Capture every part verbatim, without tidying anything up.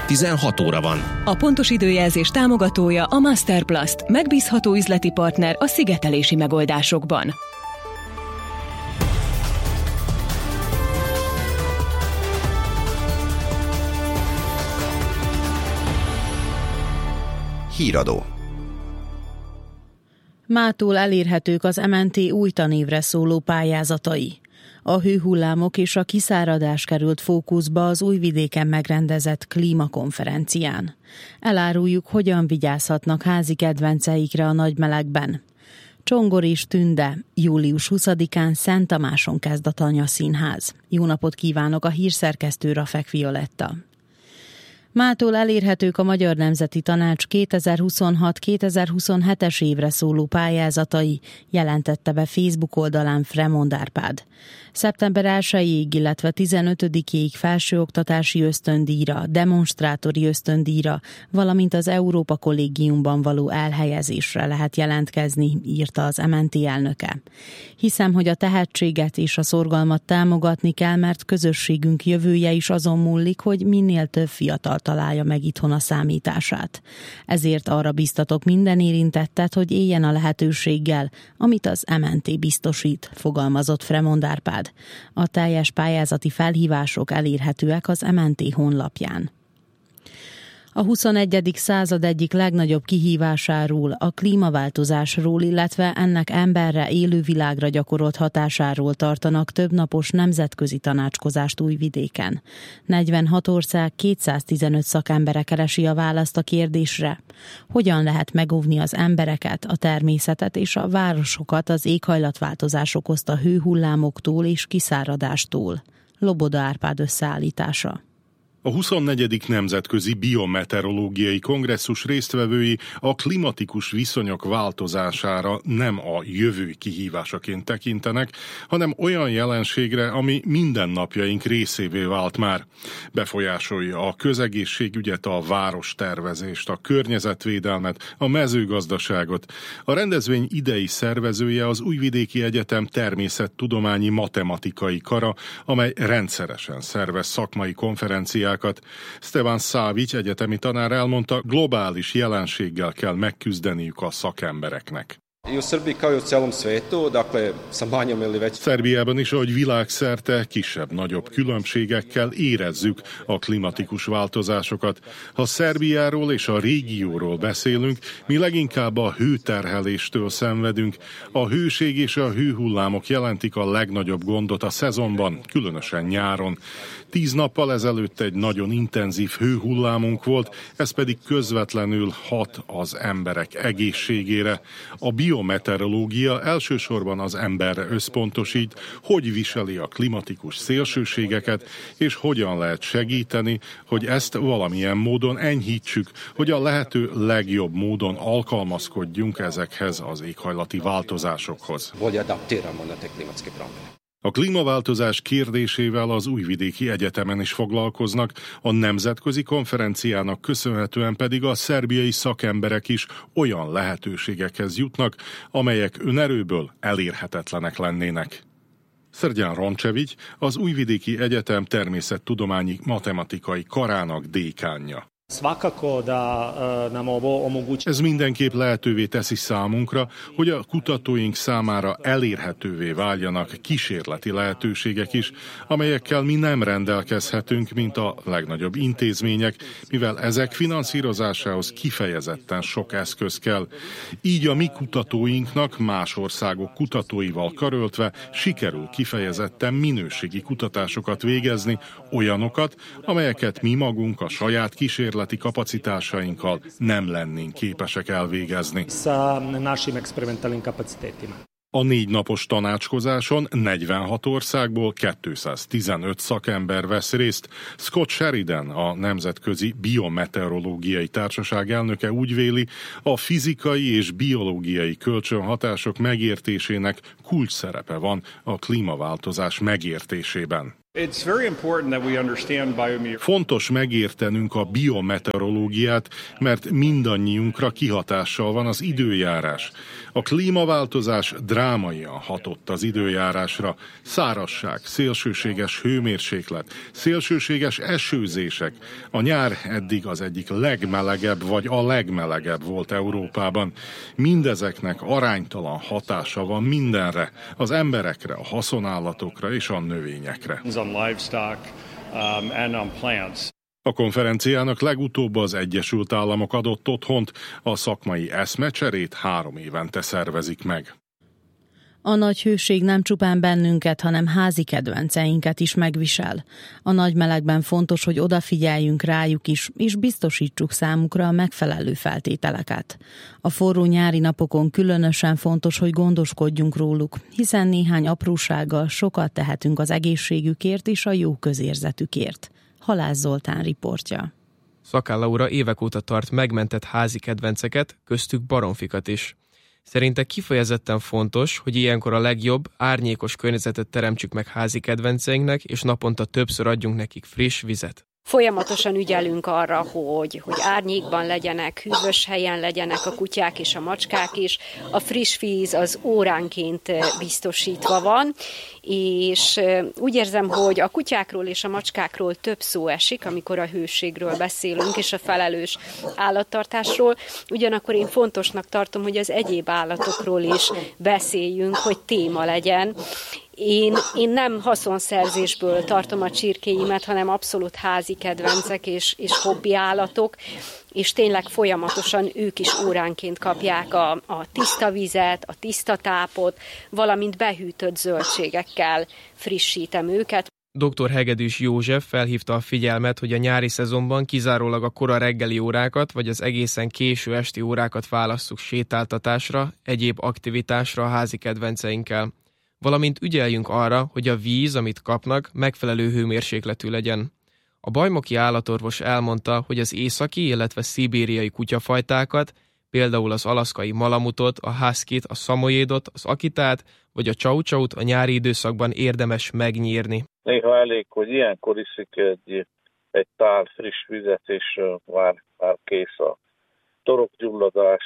tizenhat óra van. A pontos időjelzés támogatója a Masterplast, megbízható üzleti partner a szigetelési megoldásokban. Híradó. Mától elérhetők az em en té új tanévre szóló pályázatai. A hőhullámok és a kiszáradás került fókuszba az Újvidéken megrendezett klímakonferencián. Eláruljuk, hogyan vigyázhatnak házi kedvenceikre a nagy melegben. Csongor és Tünde, július huszadikán Szent Tamáson kezd a Tanya Színház. Jó napot kívánok, a hírszerkesztő Rafek Violetta. Mától elérhetők a Magyar Nemzeti Tanács kétezer-huszonhat kétezer-huszonhetes évre szóló pályázatai, jelentette be Facebook oldalán Fremond Árpád. Szeptember elsejéig, illetve tizenötödikéig felsőoktatási ösztöndíjra, demonstrátori ösztöndíjra, valamint az Európa Kollégiumban való elhelyezésre lehet jelentkezni, írta az em en té elnöke. Hiszem, hogy a tehetséget és a szorgalmat támogatni kell, mert közösségünk jövője is azon múlik, hogy minél több fiatal találja meg itthon a számítását. Ezért arra biztatok minden érintettet, hogy éljen a lehetőséggel, amit az em en té biztosít, fogalmazott Fremond Árpád. A teljes pályázati felhívások elérhetőek az em en té honlapján. A huszonegyedik század egyik legnagyobb kihívásáról, a klímaváltozásról, illetve ennek emberre, élővilágra gyakorolt hatásáról tartanak többnapos nemzetközi tanácskozást Újvidéken. negyvenhat ország kétszáztizenöt szakembere keresi a választ a kérdésre. Hogyan lehet megóvni az embereket, a természetet és a városokat az éghajlatváltozás okozta hőhullámoktól és kiszáradástól? Loboda Árpád összeállítása. A huszonnegyedik Nemzetközi Biometeorológiai Kongresszus résztvevői a klimatikus viszonyok változására nem a jövő kihívásaként tekintenek, hanem olyan jelenségre, ami mindennapjaink részévé vált már. Befolyásolja a közegészségügyet, a várostervezést, a környezetvédelmet, a mezőgazdaságot. A rendezvény idei szervezője az Újvidéki Egyetem természettudományi matematikai kara, amely rendszeresen szervez szakmai konferenciákat. Stefan Savic egyetemi tanár elmondta, globális jelenséggel kell megküzdeniük a szakembereknek. Szerbiában is, ahogy világszerte, kisebb-nagyobb különbségekkel érezzük a klimatikus változásokat. Ha Szerbiáról és a régióról beszélünk, mi leginkább a hőterheléstől szenvedünk. A hőség és a hőhullámok jelentik a legnagyobb gondot a szezonban, különösen nyáron. Tíz nappal ezelőtt egy nagyon intenzív hőhullámunk volt, ez pedig közvetlenül hat az emberek egészségére. A biometeorológia elsősorban az emberre összpontosít, hogy viseli a klimatikus szélsőségeket, és hogyan lehet segíteni, hogy ezt valamilyen módon enyhítsük, hogy a lehető legjobb módon alkalmazkodjunk ezekhez az éghajlati változásokhoz. A klímaváltozás kérdésével az Újvidéki Egyetemen is foglalkoznak, a nemzetközi konferenciának köszönhetően pedig a szerbiai szakemberek is olyan lehetőségekhez jutnak, amelyek önerőből elérhetetlenek lennének. Srđan Rončević, az Újvidéki Egyetem természettudományi matematikai karának dékánja. Ez mindenképp lehetővé teszi számunkra, hogy a kutatóink számára elérhetővé váljanak kísérleti lehetőségek is, amelyekkel mi nem rendelkezhetünk, mint a legnagyobb intézmények, mivel ezek finanszírozásához kifejezetten sok eszköz kell. Így a mi kutatóinknak más országok kutatóival karöltve sikerül kifejezetten minőségi kutatásokat végezni, olyanokat, amelyeket mi magunk a saját kísérleti kapacitásainkkal nem lennénk képesek elvégezni. A négy napos tanácskozáson negyvenhat országból kétszáztizenöt szakember vesz részt. Scott Sheridan, a Nemzetközi Biometeorológiai Társaság elnöke úgy véli, a fizikai és biológiai kölcsönhatások megértésének kulcsszerepe van a klímaváltozás megértésében. Fontos megértenünk a biometeorológiát, mert mindannyiunkra kihatással van az időjárás. A klímaváltozás drámaian hatott az időjárásra. Szárazság, szélsőséges hőmérséklet, szélsőséges esőzések. A nyár eddig az egyik legmelegebb vagy a legmelegebb volt Európában. Mindezeknek aránytalan hatása van mindenre, az emberekre, a haszonállatokra és a növényekre. A konferenciának legutóbb az Egyesült Államok adott otthont, a szakmai eszmecserét három évente szervezik meg. A nagy hőség nem csupán bennünket, hanem házi kedvenceinket is megvisel. A nagy melegben fontos, hogy odafigyeljünk rájuk is, és biztosítsuk számukra a megfelelő feltételeket. A forró nyári napokon különösen fontos, hogy gondoskodjunk róluk, hiszen néhány aprósággal sokat tehetünk az egészségükért és a jó közérzetükért. Halász Zoltán riportja. Szakál Laura évek óta tart megmentett házi kedvenceket, köztük baromfikat is. Szerinte kifejezetten fontos, hogy ilyenkor a legjobb, árnyékos környezetet teremtsük meg házi kedvenceinknek, és naponta többször adjunk nekik friss vizet. Folyamatosan ügyelünk arra, hogy, hogy árnyékban legyenek, hűvös helyen legyenek a kutyák és a macskák is. A friss víz az óránként biztosítva van, és úgy érzem, hogy a kutyákról és a macskákról több szó esik, amikor a hőségről beszélünk, és a felelős állattartásról. Ugyanakkor én fontosnak tartom, hogy az egyéb állatokról is beszéljünk, hogy téma legyen. Én, én nem haszonszerzésből tartom a csirkéimet, hanem abszolút házi kedvencek és, és hobbi állatok, és tényleg folyamatosan ők is óránként kapják a, a tiszta vizet, a tiszta tápot, valamint behűtött zöldségekkel frissítem őket. doktor Hegedűs József felhívta a figyelmet, hogy a nyári szezonban kizárólag a kora reggeli órákat, vagy az egészen késő esti órákat válasszuk sétáltatásra, egyéb aktivitásra a házi kedvenceinkkel. Valamint ügyeljünk arra, hogy a víz, amit kapnak, megfelelő hőmérsékletű legyen. A bajmoki állatorvos elmondta, hogy az északi, illetve szibériai kutyafajtákat, például az alaszkai malamutot, a huskit, a szamoyédot, az akitát, vagy a csau-csaut a nyári időszakban érdemes megnyírni. Néha elég, hogy ilyenkor iszik egy, egy tál friss vizet, és már, már kész a torokgyulladás,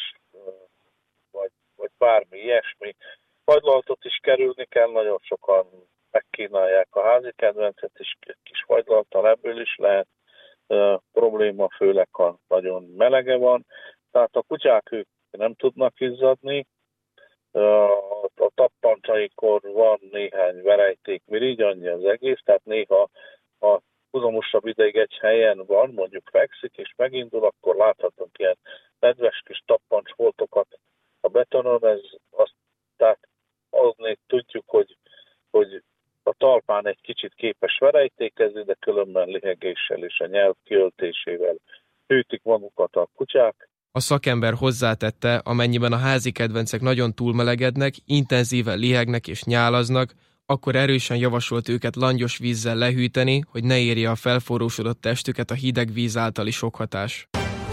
vagy, vagy bármi ilyesmi. Fagylaltot is kerülni kell, nagyon sokan megkínálják a házi kedvencet, és kis fagylalttal ebből is lehet uh, probléma, főleg ha nagyon melege van. Tehát a kutyák ők nem tudnak izzadni, uh, a tappancsaikor van néhány verejtékmirigy, annyi az egész, tehát néha a huzamosabb ideig egy helyen van, mondjuk fekszik, és megindul, akkor láthatunk ilyen nedves kis tappancsfoltokat a betonon, ez azt, tehát aznél tudjuk, hogy, hogy a talpán egy kicsit képes verejtékezni, de különben lihegéssel és a nyelv kiöltésével hűtik magukat a kutyák. A szakember hozzátette, amennyiben a házi kedvencek nagyon túlmelegednek, intenzíven lihegnek és nyálaznak, akkor erősen javasolt őket langyos vízzel lehűteni, hogy ne érje a felforrósodott testüket a hideg víz általi sokhatás.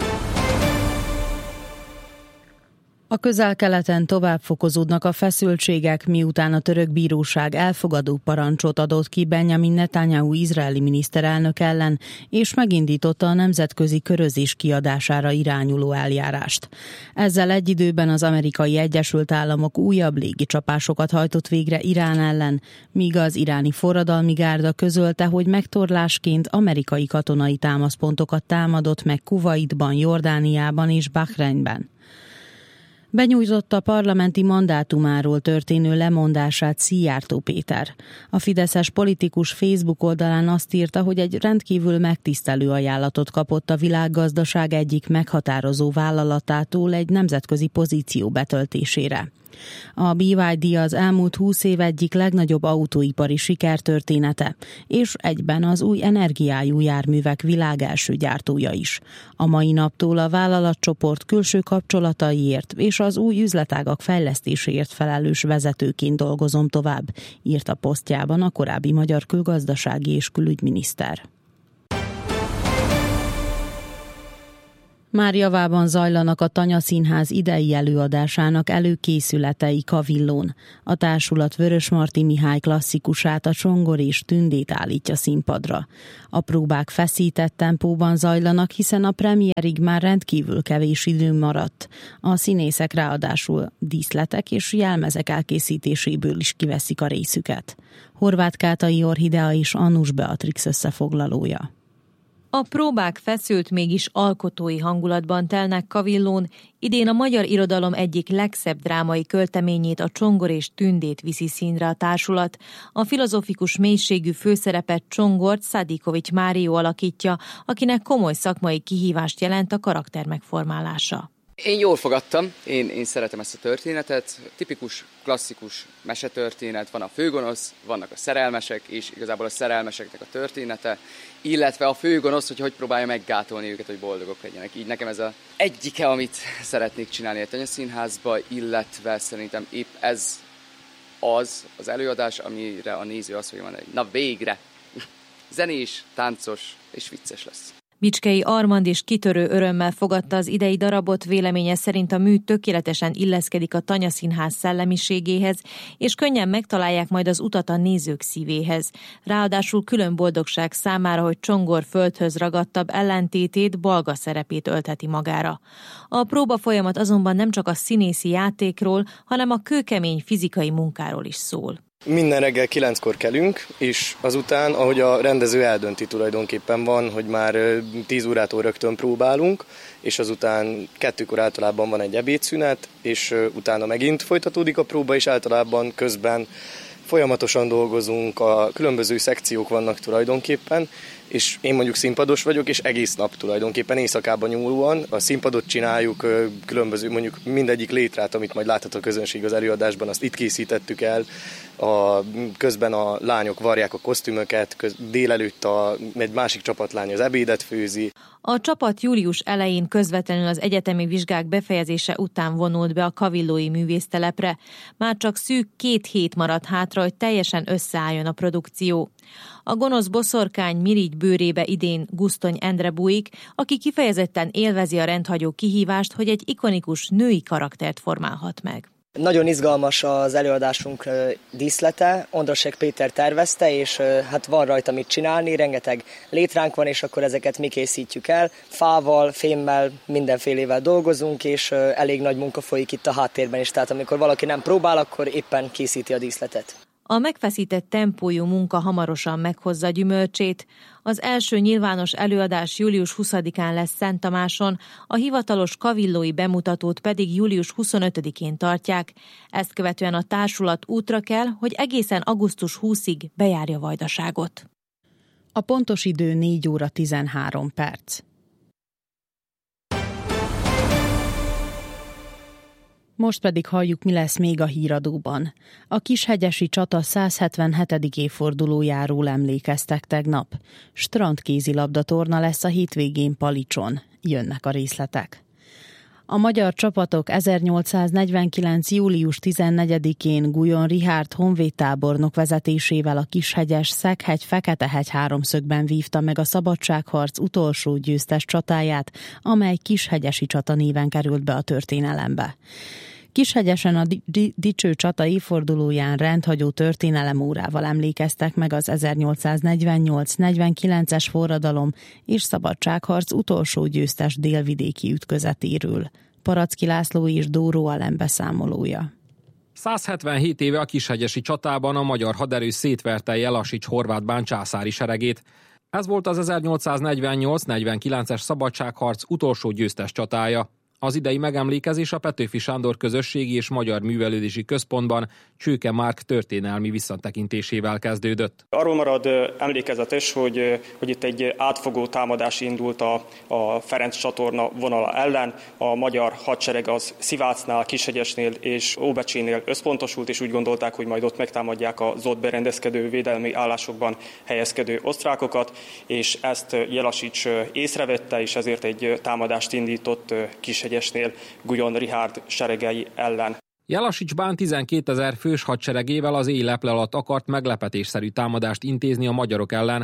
A Közel-Keleten tovább fokozódnak a feszültségek, miután a török bíróság elfogadó parancsot adott ki Benjamin Netanyahu izraeli miniszterelnök ellen, és megindította a nemzetközi körözés kiadására irányuló eljárást. Ezzel egy időben az Amerikai Egyesült Államok újabb légicsapásokat hajtott végre Irán ellen, míg az iráni forradalmi gárda közölte, hogy megtorlásként amerikai katonai támaszpontokat támadott meg Kuvaitban, Jordániában és Bahreinben. Benyújtotta a parlamenti mandátumáról történő lemondását Szijjártó Péter. A fideszes politikus Facebook oldalán azt írta, hogy egy rendkívül megtisztelő ajánlatot kapott a világgazdaság egyik meghatározó vállalatától egy nemzetközi pozíció betöltésére. A bé vé dé az elmúlt húsz év egyik legnagyobb autóipari sikertörténete, és egyben az új energiájú járművek világelső gyártója is. A mai naptól a vállalatcsoport külső kapcsolataiért és az új üzletágak fejlesztéséért felelős vezetőként dolgozom tovább, írt a posztjában a korábbi magyar külgazdasági és külügyminiszter. Már javában zajlanak a Tanya Színház idei előadásának előkészületei Kavillón. A társulat Vörösmarty Mihály klasszikusát, a Csongor és Tündét állítja színpadra. A próbák feszített tempóban zajlanak, hiszen a premierig már rendkívül kevés idő maradt. A színészek ráadásul díszletek és jelmezek elkészítéséből is kiveszik a részüket. Horváth Kátai Orhidea és Annus Beatrix összefoglalója. A próbák feszült, mégis alkotói hangulatban telnek Kavillón. Idén a magyar irodalom egyik legszebb drámai költeményét, a Csongor és Tündét viszi színre a társulat. A filozofikus mélységű főszerepet Csongort Szadikovics Mário alakítja, akinek komoly szakmai kihívást jelent a karakter megformálása. Én jól fogadtam, én, én szeretem ezt a történetet. Tipikus, klasszikus mesetörténet, van a főgonosz, vannak a szerelmesek, és igazából a szerelmeseknek a története, illetve a főgonosz, hogy hogy próbálja meggátolni őket, hogy boldogok legyenek. Így nekem ez az egyike, amit szeretnék csinálni a Tanya Színházba, illetve szerintem épp ez az az előadás, amire a néző azt fogja mondani, na végre, zenés, táncos és vicces lesz. Bicskei Armand is kitörő örömmel fogadta az idei darabot, véleménye szerint a mű tökéletesen illeszkedik a Tanya Színház szellemiségéhez, és könnyen megtalálják majd az utat a nézők szívéhez. Ráadásul külön boldogság számára, hogy Csongor földhöz ragadtabb ellentétét, Balga szerepét öltheti magára. A próba folyamat azonban nem csak a színészi játékról, hanem a kőkemény fizikai munkáról is szól. Minden reggel kilenckor kelünk, és azután, ahogy a rendező eldönti tulajdonképpen van, hogy már tíz órától rögtön próbálunk, és azután kettőkor általában van egy ebédszünet, és utána megint folytatódik a próba, és általában közben folyamatosan dolgozunk, a különböző szekciók vannak tulajdonképpen, és én mondjuk színpados vagyok, és egész nap tulajdonképpen éjszakában nyúlóan a színpadot csináljuk, különböző, mondjuk mindegyik létrát, amit majd láthat a közönség az előadásban, azt itt készítettük el, a, közben a lányok varják a kosztümöket, köz, délelőtt a, egy másik csapatlány az ebédet főzi. A csapat július elején közvetlenül az egyetemi vizsgák befejezése után vonult be a kavillói művésztelepre. Már csak szűk két hét maradt hátra, hogy teljesen összeálljon a produkció. A gonosz boszorkány mirigy bőrébe idén Gusztony Endre bújik, aki kifejezetten élvezi a rendhagyó kihívást, hogy egy ikonikus női karaktert formálhat meg. Nagyon izgalmas az előadásunk díszlete, Ondrosek Péter tervezte, és hát van rajta mit csinálni, rengeteg létránk van, és akkor ezeket mi készítjük el. Fával, fémmel, mindenfélével dolgozunk, és elég nagy munka folyik itt a háttérben is, tehát amikor valaki nem próbál, akkor éppen készíti a díszletet. A megfeszített tempójú munka hamarosan meghozza gyümölcsét. Az első nyilvános előadás július huszadikán lesz Szent Tamáson, a hivatalos kavillói bemutatót pedig július huszonötödikén tartják. Ezt követően a társulat útra kell, hogy egészen augusztus huszadikáig bejárja Vajdaságot. A pontos idő négy óra tizenhárom perc. Most pedig halljuk, mi lesz még a híradóban. A Kishegyesi csata száz hetvenhetedik évfordulójáról emlékeztek tegnap. Strandkézilabda torna lesz a hétvégén Palicson. Jönnek a részletek. A magyar csapatok ezernyolcszáznegyvenkilenc július tizennegyedikén Guyon Richárd honvédtábornok vezetésével a Kishegyes Szeghegy-Feketehegy háromszögben vívta meg a szabadságharc utolsó győztes csatáját, amely Kishegyesi csata néven került be a történelembe. Kishegyesen a di- dicső csata évfordulóján rendhagyó történelemórával emlékeztek meg az ezernyolcszáznegyvennyolc negyvenkilences forradalom és szabadságharc utolsó győztes délvidéki ütközetéről. Paracki László és Dóró Alem beszámolója. száz hetvenhét éve a Kishegyesi csatában a magyar haderő szétverte Jellasics Horváth császári seregét. Ez volt az ezernyolcszáznegyvennyolc negyvenkilences szabadságharc utolsó győztes csatája. Az idei megemlékezés a Petőfi Sándor Közösségi és Magyar Művelődési Központban Csőke Márk történelmi visszatekintésével kezdődött. Arról marad emlékezetes, hogy, hogy itt egy átfogó támadás indult a, a Ferenc csatorna vonala ellen. A magyar hadsereg az Szivácnál, Kishegyesnél és Óbecsénél összpontosult, és úgy gondolták, hogy majd ott megtámadják az ott berendezkedő védelmi állásokban helyezkedő osztrákokat, és ezt Jellasics észrevette, és ezért egy támadást indított Kishegyesnél Guyon Richárd seregei ellen. Jellasicsban tizenkétezer fős hadseregével az éj leple alatt akart meglepetésszerű támadást intézni a magyarok ellen.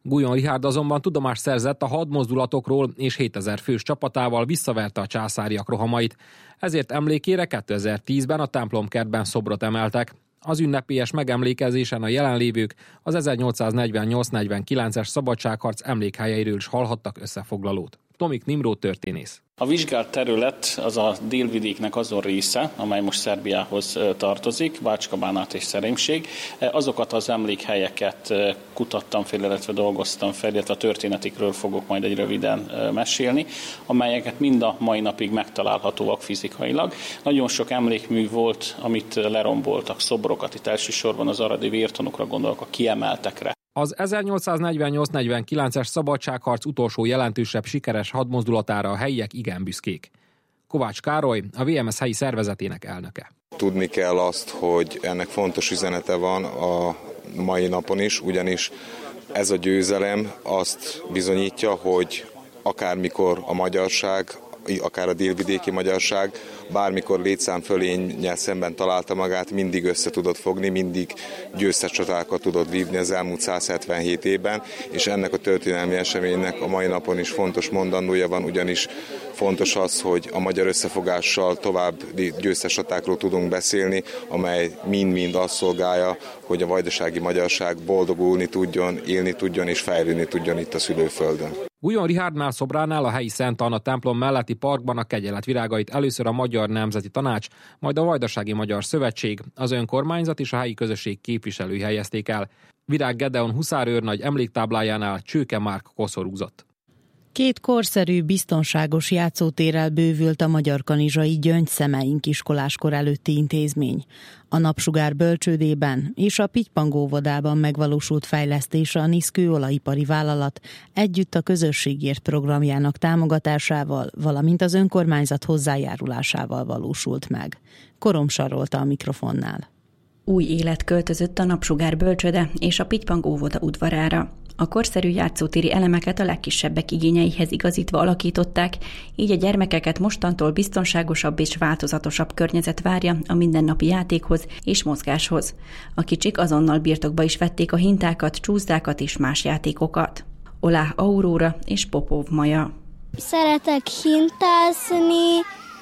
Guyon Richárd azonban tudomást szerzett a hadmozdulatokról, és hétezer fős csapatával visszaverte a császáriak rohamait. Ezért emlékére kétezer-tízben a templomkertben szobrot emeltek. Az ünnepélyes megemlékezésen a jelenlévők az ezernyolcszáznegyvennyolc-negyvenkilences szabadságharc emlékhelyeiről is hallhattak összefoglalót. Tomik Nimród történész. A vizsgált terület az a délvidéknek azon része, amely most Szerbiához tartozik, Bácska-Bánát és Szerémség. Azokat az emlékhelyeket kutattam fel, illetve dolgoztam fel, illetve a történetikről fogok majd egy röviden mesélni, amelyeket mind a mai napig megtalálhatóak fizikailag. Nagyon sok emlékmű volt, amit leromboltak, szobrokat, itt elsősorban az aradi vértanúkra gondolok, a kiemeltekre. Az ezernyolcszáznegyvennyolc-negyvenkilences szabadságharc utolsó jelentősebb sikeres hadmozdulatára a helyiek igen büszkék. Kovács Károly, a vé em es helyi szervezetének elnöke. Tudni kell azt, hogy ennek fontos üzenete van a mai napon is, ugyanis ez a győzelem azt bizonyítja, hogy akármikor a magyarság, akár a délvidéki magyarság bármikor létszámfölénnyel szemben találta magát, mindig össze tudott fogni, mindig győztes csatákat tudott vívni az elmúlt száz hetvenhét évben, és ennek a történelmi eseménynek a mai napon is fontos mondandója van, ugyanis fontos az, hogy a magyar összefogással további győztes csatákról tudunk beszélni, amely mind-mind azt szolgálja, hogy a vajdasági magyarság boldogulni tudjon, élni tudjon és fejlődni tudjon itt a szülőföldön. Guyon Richárdnál szobránál a helyi Szent Anna templom melletti parkban a kegyelet virágait először a Magyar Nemzeti Tanács, majd a Vajdasági Magyar Szövetség, az önkormányzat és a helyi közösség képviselői helyezték el. Virág Gedeon huszárőrnagy emléktáblájánál Csőke Márk koszorúzott. Két korszerű, biztonságos játszótérrel bővült a Magyarkanizsai Gyöngyszemeink iskoláskor előtti intézmény. A Napsugár bölcsődében és a Pittypang óvodában megvalósult fejlesztése a NISZ kőolajipari vállalat együtt a Közösségért programjának támogatásával, valamint az önkormányzat hozzájárulásával valósult meg. Korom Sarolta a mikrofonnál. Új élet költözött a Napsugár bölcsőde és a Pittypang óvoda udvarára. A korszerű játszótéri elemeket a legkisebbek igényeihez igazítva alakították, így a gyermekeket mostantól biztonságosabb és változatosabb környezet várja a mindennapi játékhoz és mozgáshoz. A kicsik azonnal birtokba is vették a hintákat, csúszdákat és más játékokat. Olá Aurora és Popov Maja. Szeretek hintázni,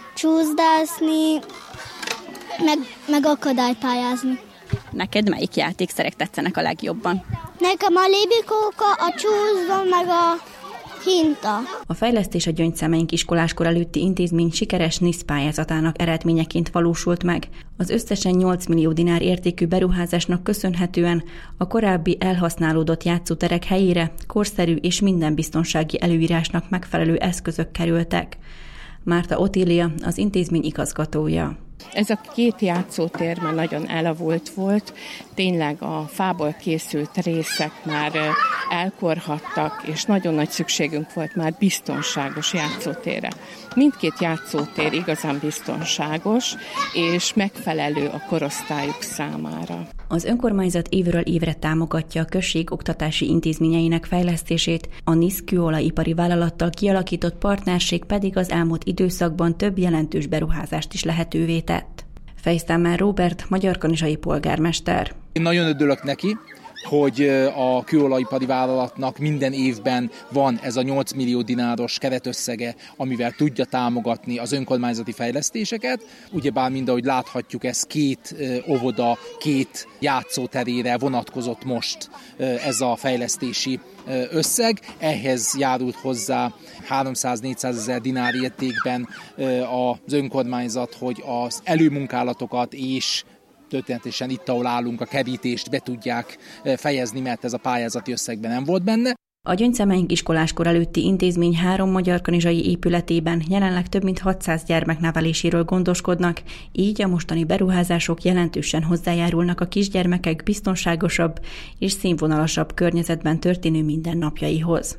csúszdászni, meg, meg akadálypályázni. Neked melyik játékszerek tetszenek a legjobban? Nekem a lébikóka, a csúszda, meg a hinta. A fejlesztés a Gyöngyszemeink iskoláskor előtti intézmény sikeres NISZ pályázatának eredményeként valósult meg. Az összesen nyolc millió dinár értékű beruházásnak köszönhetően a korábbi elhasználódott játszóterek helyére korszerű és minden biztonsági előírásnak megfelelő eszközök kerültek. Márta Otília, az intézmény igazgatója. Ez a két játszótér már nagyon elavult volt, tényleg a fából készült részek már elkorhattak, és nagyon nagy szükségünk volt már biztonságos játszótérre. Mindkét játszótér igazán biztonságos, és megfelelő a korosztályuk számára. Az önkormányzat évről évre támogatja a község oktatási intézményeinek fejlesztését, a NISZ kőolajipari vállalattal kialakított partnerség pedig az elmúlt időszakban több jelentős beruházást is lehetővé tett. Fejsztámmel Róbert, magyarkanizsai polgármester. Én nagyon örülök neki, hogy a kőolajipari vállalatnak minden évben van ez a nyolc millió dináros keretösszege, amivel tudja támogatni az önkormányzati fejlesztéseket. Ugyebár mind ahogy láthatjuk, ez két óvoda, két játszóterére vonatkozott most ez a fejlesztési összeg. Ehhez járult hozzá háromszáz-négyszáz ezer dinár értékben az önkormányzat, hogy az előmunkálatokat és történetesen itt, ahol állunk, a kerítést be tudják fejezni, mert ez a pályázati összegben nem volt benne. A Gyöngyszemeink iskoláskor előtti intézmény három magyarkanizsai épületében jelenleg több mint hatszáz gyermek neveléséről gondoskodnak, így a mostani beruházások jelentősen hozzájárulnak a kisgyermekek biztonságosabb és színvonalasabb környezetben történő mindennapjaihoz.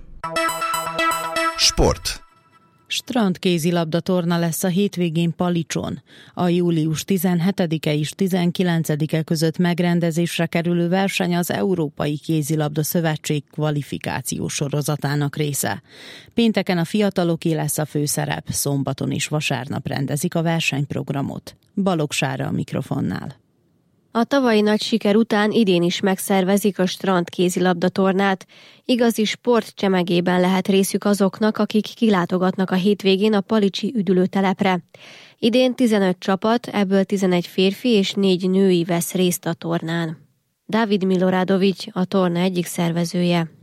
Sport. Strandkézilabda torna lesz a hétvégén Palicson. A július tizenhetedike és tizenkilencedike között megrendezésre kerülő verseny az Európai Kézilabda Szövetség kvalifikációs sorozatának része. Pénteken a fiataloké lesz a főszerep, szombaton és vasárnap rendezik a versenyprogramot. Balogh Sára a mikrofonnál. A tavalyi nagy siker után idén is megszervezik a strand kézilabda tornát. Igazi sport csemegében lehet részük azoknak, akik kilátogatnak a hétvégén a palicsi üdülőtelepre. Idén tizenöt csapat, ebből tizenegy férfi és négy női vesz részt a tornán. David Miloradovic, a torna egyik szervezője.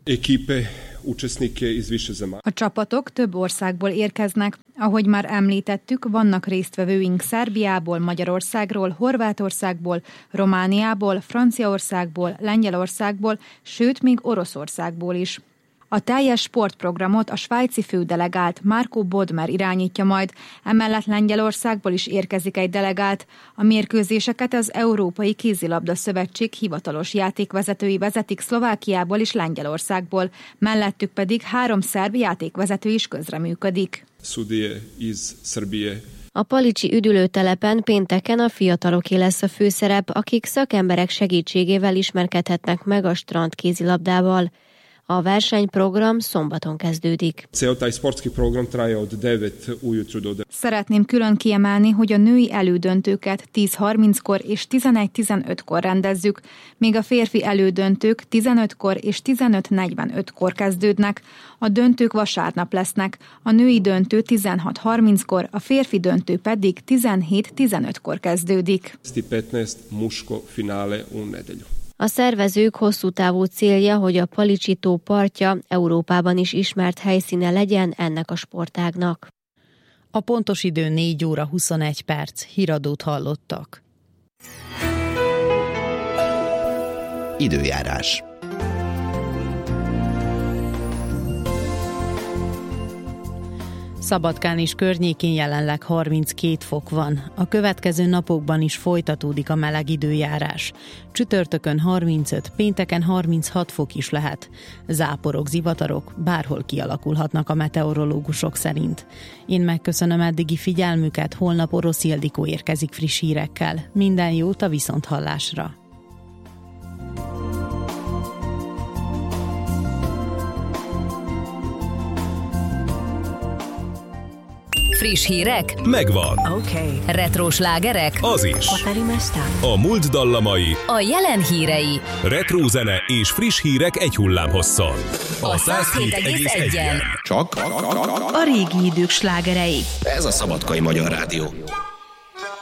A csapatok több országból érkeznek. Ahogy már említettük, vannak résztvevőink Szerbiából, Magyarországról, Horvátországból, Romániából, Franciaországból, Lengyelországból, sőt még Oroszországból is. A teljes sportprogramot a svájci fődelegált Marco Bodmer irányítja majd, emellett Lengyelországból is érkezik egy delegált. A mérkőzéseket az Európai Kézilabda Szövetség hivatalos játékvezetői vezetik Szlovákiából és Lengyelországból, mellettük pedig három szerb játékvezető is közreműködik. A palicsi üdülőtelepen pénteken a fiataloké lesz a főszerep, akik szakemberek segítségével ismerkedhetnek meg a strand kézilabdával. A versenyprogram szombaton kezdődik. Szeretném külön kiemelni, hogy a női elődöntőket tíz harminckor és tizenegy tizenötkor rendezzük, míg a férfi elődöntők tizenötkor és tizenöt negyvenötkor kezdődnek. A döntők vasárnap lesznek, a női döntő tizenhat harminckor, a férfi döntő pedig tizenhét tizenötkor kezdődik. A szervezők hosszú távú célja, hogy a Palicsi tó partja Európában is ismert helyszíne legyen ennek a sportágnak. A pontos idő négy óra huszonegy perc, híradót hallottak. Időjárás. Szabadkán és környékén jelenleg harminckét fok van. A következő napokban is folytatódik a meleg időjárás. Csütörtökön harmincöt, pénteken harminchat fok is lehet. Záporok, zivatarok bárhol kialakulhatnak a meteorológusok szerint. Én megköszönöm eddigi figyelmüket, holnap Orosz Ildikó érkezik friss hírekkel. Minden jót a viszonthallásra! Friss hírek? Megvan. Oké. Okay. Retro slágerek? Az is. A múlt dallamai. A jelen hírei. Retro zene és friss hírek egy hullámhosszon. A száz hét egész egyen. Csak a régi idők slágerei. Ez a Szabadkai Magyar Rádió.